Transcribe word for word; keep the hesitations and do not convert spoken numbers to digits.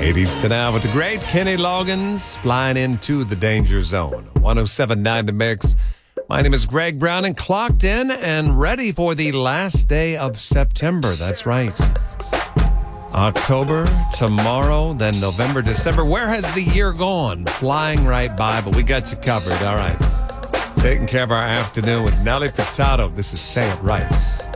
eighties to now with the great Kenny Loggins flying into the danger zone. one oh seven point nine The Mix. My name is Greg Brown and clocked in and ready for the last day of September. That's right. October, tomorrow, then November, December. Where has the year gone? Flying right by, but we got you covered. All right. Taking care of our afternoon with Nelly Furtado. This is Say It Right.